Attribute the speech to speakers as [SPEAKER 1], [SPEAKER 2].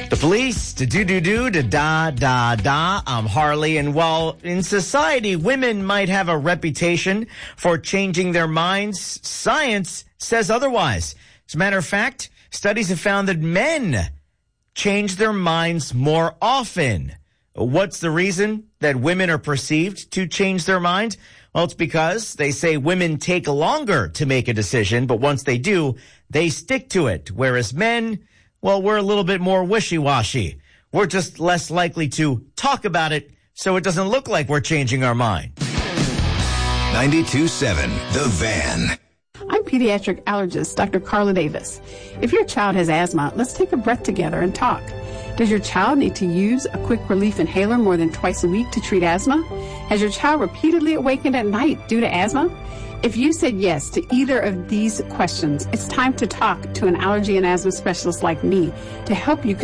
[SPEAKER 1] The police, da-da-da. I'm Harley, and while in society women might have a reputation for changing their minds, science says otherwise. As a matter of fact, studies have found that men change their minds more often. What's the reason that women are perceived to change their mind? Well, it's because they say women take longer to make a decision, but once they do, they stick to it. Whereas men, well, we're a little bit more wishy-washy. We're just less likely to talk about it so it doesn't look like we're changing our mind.
[SPEAKER 2] 92.7 The Van.
[SPEAKER 3] I'm pediatric allergist Dr. Carla Davis. If your child has asthma, let's take a breath together and talk. Does your child need to use a quick relief inhaler more than twice a week to treat asthma? Has your child repeatedly awakened at night due to asthma? If you said yes to either of these questions, it's time to talk to an allergy and asthma specialist like me to help you